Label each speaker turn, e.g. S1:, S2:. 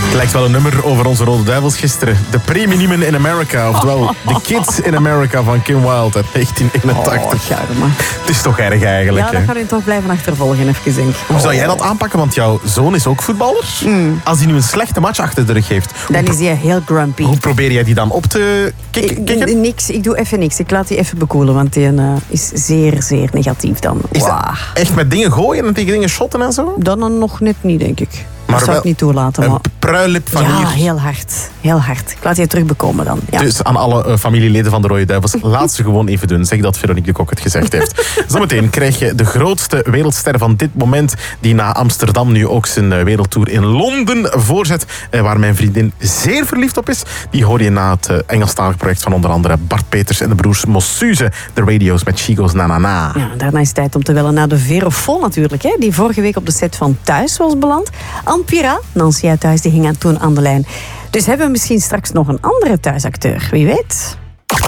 S1: Het lijkt wel een nummer over onze Rode Duivels gisteren. De Preminiemen in America, oftewel The Kids in America van Kim Wilde uit 1981. Het is toch erg eigenlijk.
S2: Ja, dat gaat u toch blijven achtervolgen, even denk.
S1: Hoe zou jij dat aanpakken? Want jouw zoon is ook voetballer. Als hij nu een slechte match achter de rug heeft,
S2: dan is hij heel grumpy.
S1: Hoe probeer jij die dan op te kicken?
S2: Niks, ik doe even niks. Ik laat die even bekoelen, want die is zeer, zeer negatief dan.
S1: Is dat echt met dingen gooien en tegen dingen shotten en zo?
S2: Dan nog net niet, denk ik.
S1: Maar
S2: dat zou ik niet toelaten.
S1: Een pruilip van hier.
S2: Ja, heel hard. Heel hard. Ik laat je terugbekomen dan. Ja.
S1: Dus aan alle familieleden van de Rode Duivels, laat ze gewoon even doen. Zeg dat Veronique de Kok het gezegd heeft. Zometeen krijg je de grootste wereldster van dit moment, die na Amsterdam nu ook zijn wereldtour in Londen voorzet, waar mijn vriendin zeer verliefd op is. Die hoor je na het Engelstalig project van onder andere Bart Peters en de broers Mossuze, de radio's met She Goes Na Na Na.
S2: Ja, daarna is het tijd om te bellen naar de Verofon natuurlijk, hè, die vorige week op de set van Thuis was beland. Pira, Nancy uit Thuis, die hing toen aan de lijn. Dus hebben we misschien straks nog een andere thuisacteur, wie weet.